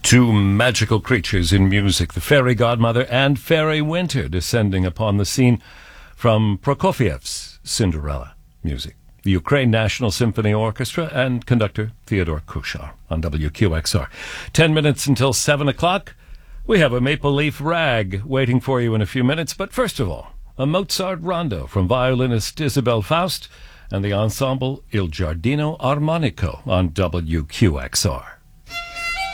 Two magical creatures in music, the fairy godmother and fairy winter, descending upon the scene from Prokofiev's Cinderella music. The Ukraine National Symphony Orchestra and conductor Theodore Kushar on WQXR. 10 minutes until 7 o'clock. We have a Maple Leaf Rag waiting for you in a few minutes, but first of all, a Mozart rondo from violinist Isabel Faust and the ensemble Il Giardino Armonico on WQXR.